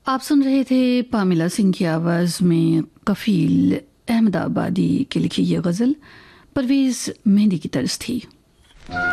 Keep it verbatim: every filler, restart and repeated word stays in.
आप सुन रहे थे पामिला सिंह की आवाज़ में कफील अहमदाबादी के लिखी ये गज़ल परवेज़ मेहंदी की तर्ज थी।